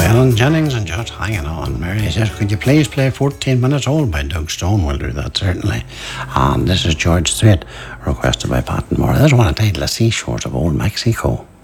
Helen Jennings and just hanging on. Mary says, could you please play 14 Minutes Old by Doug Stone? We'll do that, certainly. And this is George Strait, requested by Pat and Moore. This is one entitled The Seashores of Old Mexico.